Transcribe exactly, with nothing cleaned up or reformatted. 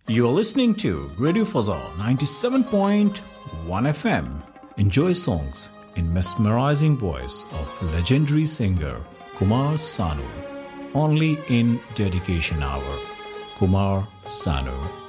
You are listening to Radio Fazal ninety-seven point one F M. Enjoy songs in mesmerizing voice of legendary singer Kumar Sanu. Only in Dedication Hour. Kumar Sanu.